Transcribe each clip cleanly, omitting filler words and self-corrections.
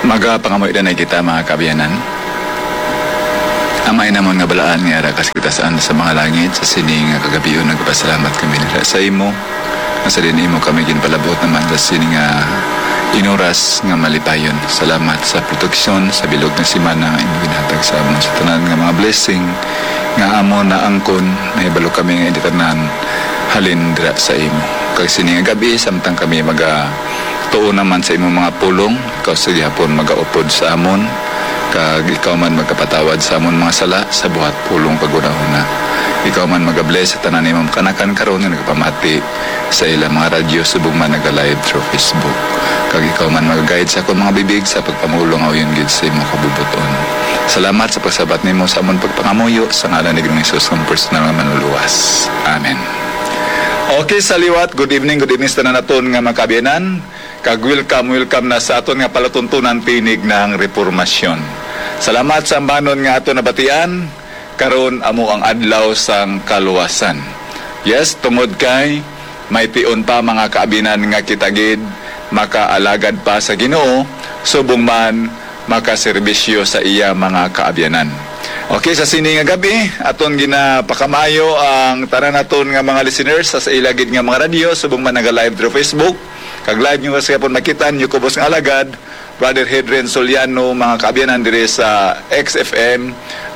Magapangamoy na kita mga kabiyanan. Amay namon nga balaan nga ara kas kita saan sa mga langit sa sining nga kagabion nagpasalamat kami nila sa imo. Sa din imo kami ginpalabot naman sa sining nga inoras nga malipayon. Salamat sa proteksyon sa bilog nga semana nga imo ginhatag sa amon sa tanan nga mga blessing nga amon na angkon mahibalo kami nga inditanan halin dira sa imo. Kag sining nga gabi samtang kami tuon naman sa imong mga pulong, ikaw sa gihapon magaupod sa amon, kag ikaw man magkapatawad sa amon mga sala sa buhat pulong pagunahuna. Ikaw man magabless sa tanan imong kanakan karon nga nagpamati sa ilang mga radyo subong man naga-live through Facebook. Kag ikaw man mag-guide sa akong mga bibig sa pagpamulong ayon gid sa imong kabubuton. Salamat sa pagsabat nimo sa amon pagpangamuyo sa ngalan ni Ginoong Hesus ng personal nga manluluwas. Amen. Okay, sa liwat, good evening sa tanan naton nga mga kabiyanan. Kag welcome na sa aton nga palatuntunan tinig ng reformasyon. Salamat sa ambanon nga aton nabatian karon amo ang adlaw sang kaluwasan. Yes, tungod kay may tion pa mga kaabinan nga kitagid makaalagad pa sa Ginoo subong man makaserbisyo sa iya mga kaabyanan. Okay, sa sini nga gabi aton ginapakamayo ang tanan naton nga mga listeners sa ilagid nga mga radyo subong man naga-live through Facebook. Kag live nyo kasi kapon makitan nyo kubos ng alagad, Brother Hedren Soliano, mga kaabyanan dire sa XFM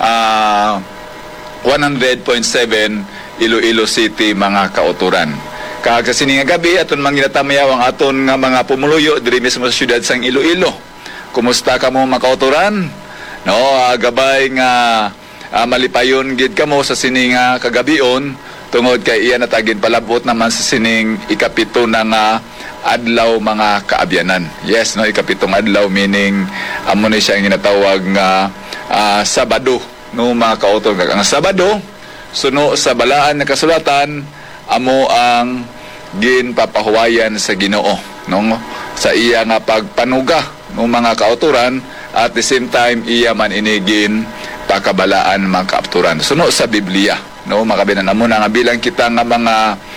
100.7 Iloilo City, mga kauturan. Kag sa sini nga gabi, aton manginatamayaw ang aton nga mga pumuluyo dire mismo sa syudad sang Iloilo. Kumusta ka mo mga kauturan? No, gabay nga malipayon gid kamo sa sini nga kagabion, tungod kay iya natagin palabot naman sa sining ikapito na nga adlaw mga kaabyanan. Yes, no, ikapitong adlaw meaning amo ni siya ginatawag nga Sabado, no mga kautor. Ang Sabado suno sa balaan na kasulatan amo ang ginpapahuwayan sa Ginoo, no, sa iya nga pagpanuga no mga kauturan at the same time iya man inigin pakabalaan mga kauturan suno sa Biblia, no mga kabiyanan. Amo na nga bilang kita nga mga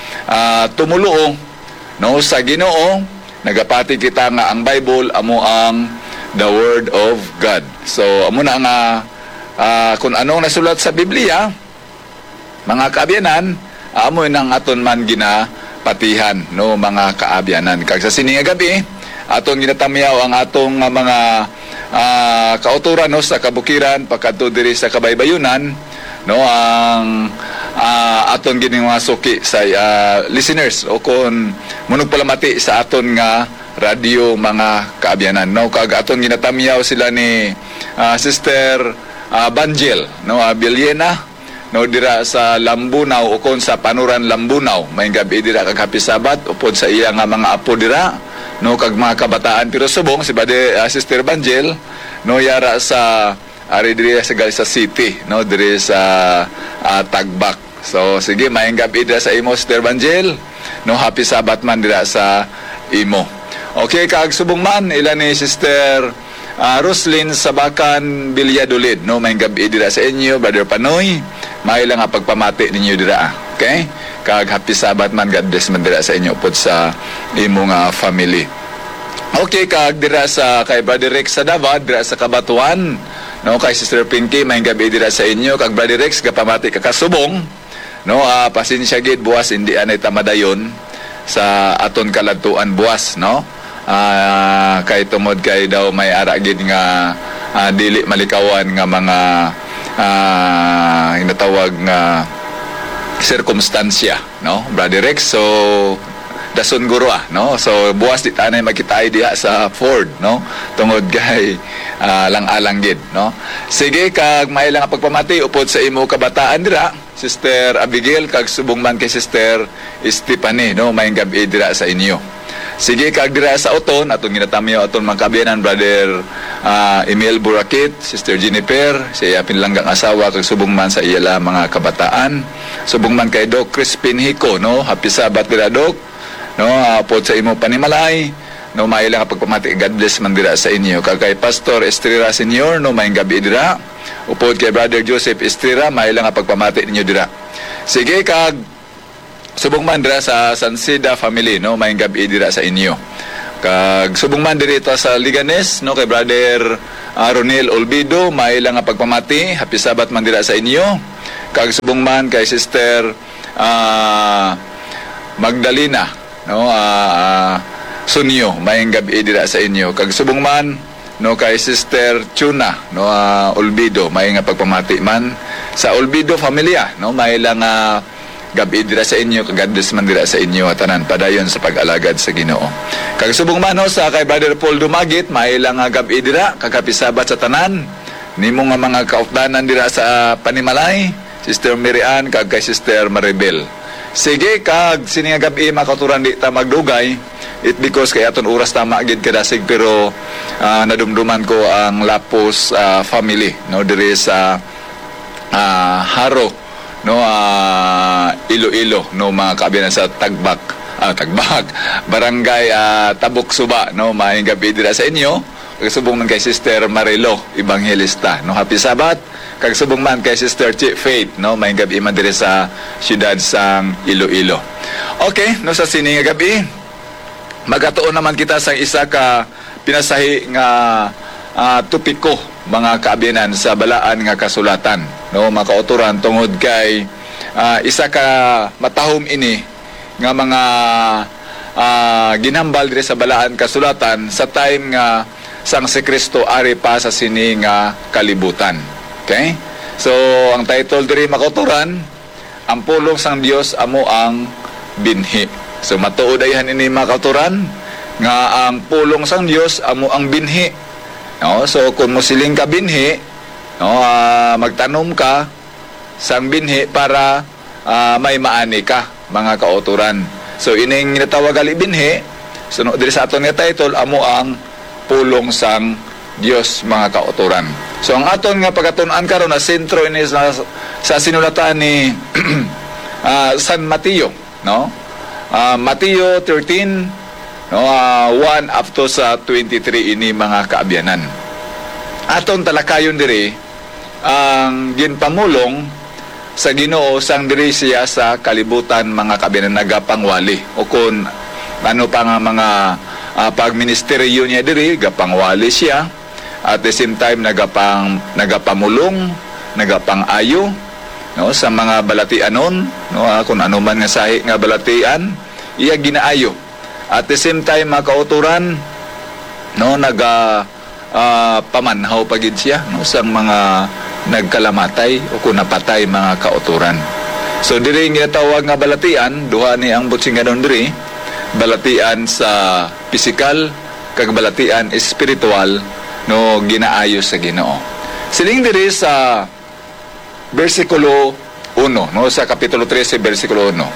tumuluo no sa Ginoo, nagapati kita nga ang Bible amo ang the Word of God. So amo na nga kung anong nasulat sa Biblia, mga kaabyanan, amo nang aton man ginapatihan no mga kaabyanan. Kag sa sini nga gabi aton ginatamyaw ang atong mga kauturan no sa kabukiran pagkadto diri sa Kabaybayunan, no ang aton gini mga suki sa listeners o kung munog palamati sa aton nga radio mga kaabyanan, no kag aton ginatamyaw sila ni Sister Banjel no Bilyena no dira sa Lambunaw o kung sa Panuran Lambunaw may gabi dira kag happy Sabat upod sa iya nga mga apo dira no kag mga kabataan pero subong si Bade Sister Banjel no yara sa dire sa City, no dire sa Tagbak. So sige, maayong gabi dira sa imo Sister Banjel, no happy Sabat man dira sa imo. Okay, kag subong man ila ni Sister Roslyn Sabakan Bilyadolid, no maayong gabi dira sa inyo Brother Panoy. May lang nga pagpamati ninyo dira. Okay? Kag happy Sabat man, God bless man dira sa inyo pod sa imong family. Okay, kag dira sa kay Brother Rex sa Davao, dira sa Kabatuan, no kay Sister Pinky may gabi dira sa inyo kag Brother Rex gapamati ka kasubong, no pasensya gid buwas hindi anay tamadayon sa aton kaladtuan buwas, no kay tungod kay daw may ara gid nga dili malikawan nga mga hinatawag nga sirkumstansya, no Brother Rex. So dason guro no so buwas di tanay makita ay diha sa Ford, no tungod kay lang-alang gid, no sige kag may lang pagpamati upod sa imo kabataan dira Sister Abigail kag subong man kay Sister Stephanie, no may gabi dira sa inyo. Sige kag dira sa Oton atong ginatamyo aton mga kabiyanan Brother Emil Burakit, Sister Jennifer siya pinlanggang asawa kag subong man sa iyala mga kabataan, subong man kay Doc Crispin Hico, no happy Sabat dira Doc, no pod sa imo panimalay, no may lang pagpamati God bless man dira sa inyo. Kag kay Pastor Estrera Senior, no may gabi dira upod kay Brother Joseph Estrera may lang pagpamati ninyo dira. Sige kag subong man dira sa San Sida family, no may gabi dira sa inyo. Kag subong man diri ta sa Liganes, no, kay Brother Ronel Olbido, may lang nga pagpamati, happy Sabat man dira sa inyo. Kag subong man kay Sister Magdalena, no, Sunyo, mayang gabi dira sa inyo. Kag subong man, no, kay Sister Chuna, no, Olbido, may nga pagpamati man sa Olbido familia, no, may lang gabi dira sa inyo, kagadless man dira sa inyo tanan padayon sa pag-alagad sa Ginoo. Kag subong man no, sa kay Brother Paul Dumagit, may lang gabi dira kagapisabat sa tanan nimo nga mga kaupdanan dira sa Panimalay, Sister Mirian kag kay Sister Maribel. Sige, kag sini nga gabi makaturan di ta magdugay, it because kay aton oras tama gid kadasig, pero nadumduman ko ang Lapos family, no, diri sa Haro, no, Iloilo, no, mga kaabiyanan sa Tagbak, Barangay Tabuk Suba, no, maayong gabi dira sa inyo. Kag subong man kay Sister Marilo Evangelista, no, happy Sabat. Kag subong man kay Sister Chi Faith, no, maayong gabi man diri sa siyudad sang Iloilo. Okay, no, sa sini nga gabi magatuon naman kita sa isa ka pinasahi nga topiko, mga kaabiyanan sa balaan nga kasulatan, no, makauturan tungod kay isa ka matahom ini nga mga ginhambal diri sa balaan kasulatan sa time nga sang si Kristo ari pa sa sini nga kalibutan. Okay, so ang title diri makauturan, ang pulong sang Dios amo ang binhi. So matuod ayhan ini makauturan nga ang pulong sang Dios amo ang binhi. No, so kung musiling ka binhi, no, magtanom ka sang binhi para may maani ka, mga kauturan. So ining natawag ali binhi, so diri sa aton nga title amo ang pulong sang Dios, mga kauturan. So ang aton nga pagatun-an karon na sentro ini sa sinulatan ni San Mateo, no? Mateo 13, no, 1 up to sa 23 ini, mga kaabyanan. Aton talakayon diri ang ginpamulong sa Ginoo sang diri siya sa kalibutan, mga kaabyanan, nagapangwali o kun ano pa nga mga pagministeryo niya diri, gapangwali siya, at the same time nagapamulong, nagapangayo, no, sa mga balatianon, no, kung ano man nga sahi nga balatian iya ginaayo. At the same time, mga kauturan, no, pamanhaw pagid siya, no, sa mga nagkalamatay o kung napatay, mga kauturan. So diri ginatawag nga balatian, duha ni ang butsinganon diri, balatian sa pisikal kag balatian espiritual, no, ginaayo sa Ginoo. Siling diri sa versikulo 1, no, sa kapitulo 13 versikulo 1.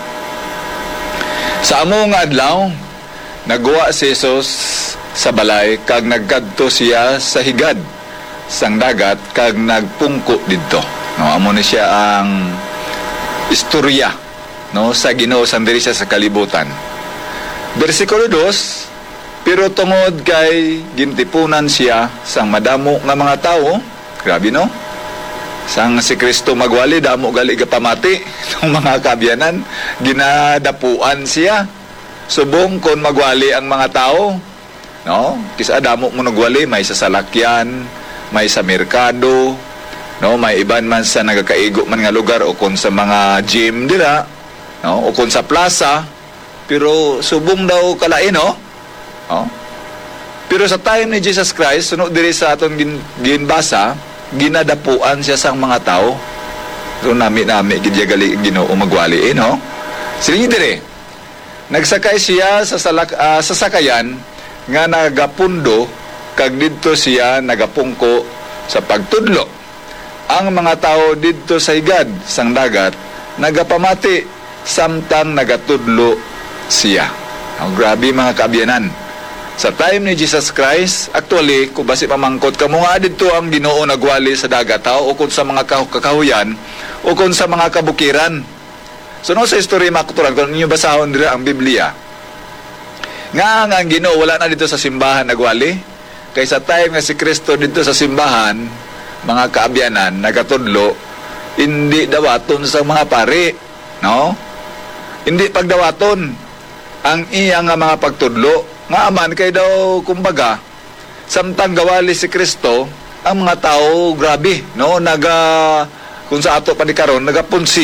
Sa among adlaw nagwa si Jesus sa balay kag nagkadto siya sa higad sang dagat kag nagpungko didto. No, amo ni siya ang istorya, no, sa Ginoo sang diri siya sa kalibutan. Bersikulo 2, pero tungod kay gintipunan siya sang madamo nga mga tao, grabe no? Sang si Kristo magwali damo gali gapamati ng mga kabyanan, ginadapuan siya. Subong kon magwali ang mga tao, no? Kisa damo mo nagwali, may sa salakyan, may sa merkado, no? May iban man sa nagakaigo man nga lugar o kon sa mga gym dira, no? O kon sa plaza, pero subong daw kalain, no? No? Pero sa time ni Jesus Christ, sunod diri sa aton ginbasa, ginadapuan siya sang mga tao. So nami gidya gali Ginoo magwali, no? Sige diri. Nagsakay siya sa sakayan nga nagapundo kag didto siya nagapungko sa pagtudlo. Ang mga tao didto sa higad sang dagat nagapamati samtang nagatudlo siya. Oh, grabe, mga kaabyanan. Sa time ni Jesus Christ, actually, kung basi pamangkot ka mo nga dito ang Ginoo nagwali sa dagat o kung sa mga kakahuyan o kung sa mga kabukiran. So no, sa history makuturan, kung ninyo basahon dira ang Biblia, nga ang Ginoo wala na dito sa simbahan nagwali, kay sa time nga si Kristo dito sa simbahan, mga kaabyanan, nagatudlo, hindi dawaton sa mga pari, no? Hindi pagdawaton ang iya nga mga pagtudlo, Nga aman kay daw kumbaga samtang gawali si Kristo, ang mga tao grabe, no, kung sa ato pa ni karon nagapunsi